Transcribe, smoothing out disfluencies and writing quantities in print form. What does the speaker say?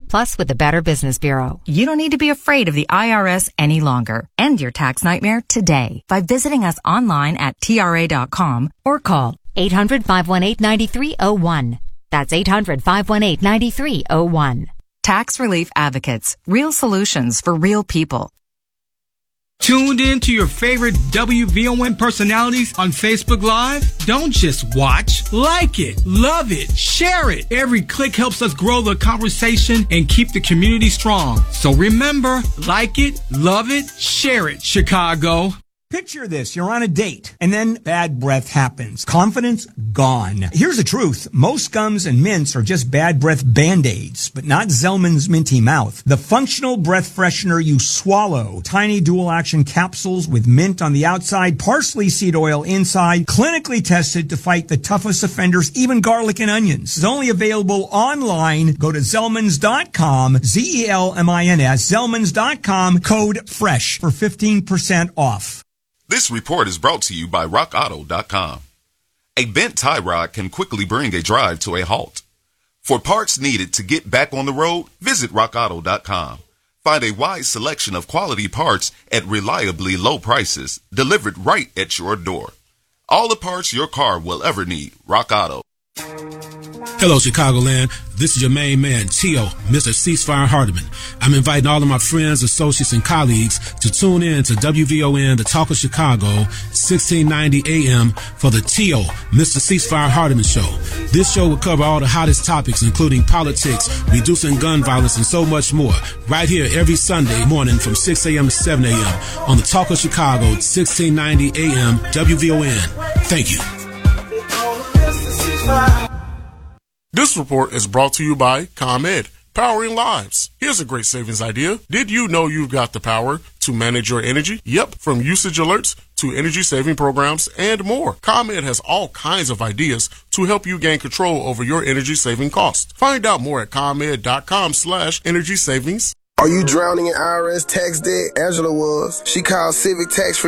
Plus, with the Better Business Bureau, you don't need to be afraid of the IRS any longer. End your tax nightmare today by visiting us online at TRA.com or call 800-518-9301. That's 800-518-9301. Tax Relief Advocates. Real solutions for real people. Tuned in to your favorite WVON personalities on Facebook Live? Don't just watch. Like it, love it, share it. Every click helps us grow the conversation and keep the community strong. So remember, like it, love it, share it, Chicago. Picture this, you're on a date, and then bad breath happens. Confidence gone. Here's the truth. Most gums and mints are just bad breath Band-Aids, but not Zellman's Minty Mouth. The functional breath freshener you swallow. Tiny dual-action capsules with mint on the outside, parsley seed oil inside, clinically tested to fight the toughest offenders, even garlic and onions. It's only available online. Go to Zellmans.com, Zelmins, Zellmans.com, code FRESH for 15% off. This report is brought to you by RockAuto.com. A bent tie rod can quickly bring a drive to a halt. For parts needed to get back on the road, visit RockAuto.com. Find a wide selection of quality parts at reliably low prices, delivered right at your door. All the parts your car will ever need. Rock Auto. Hello, Chicagoland. This is your main man, T.O., Mr. Ceasefire Hardiman. I'm inviting all of my friends, associates, and colleagues to tune in to WVON, the Talk of Chicago, 1690 AM for the T.O., Mr. Ceasefire Hardiman Show. This show will cover all the hottest topics, including politics, reducing gun violence, and so much more, right here every Sunday morning from 6 a.m. to 7 a.m. on the Talk of Chicago, 1690 AM, WVON. Thank you. This report is brought to you by ComEd, powering lives. Here's a great savings idea. Did you know you've got the power to manage your energy? Yep, from usage alerts to energy saving programs and more. ComEd has all kinds of ideas to help you gain control over your energy saving costs. Find out more at ComEd.com/energy savings. Are you drowning in IRS tax debt? Angela was. She called Civic Tax